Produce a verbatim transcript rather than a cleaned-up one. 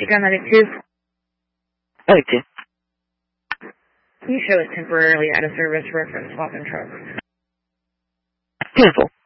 Gun ninety-two. ninety-two. Can you show us temporarily out of service reference swapping trucks? Beautiful.